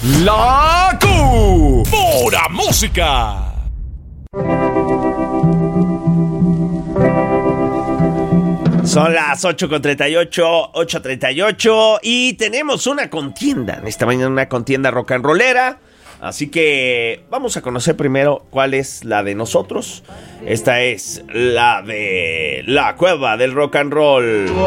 La pura música. Son las 8:38 y tenemos una contienda. En esta mañana una contienda rock and rollera. Así que vamos a conocer primero cuál es la de nosotros. Esta es la de la Cueva del Rock and Roll.